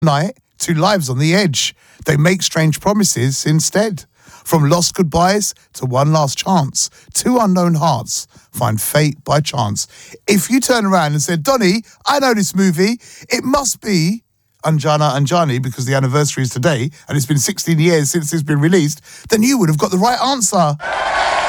night to lives on the edge. They make strange promises instead. From lost goodbyes to one last chance, two unknown hearts find fate by chance. If you turn around and said, Donny, I know this movie, it must be Anjana Anjani because the anniversary is today and it's been 16 years since it's been released, then you would have got the right answer.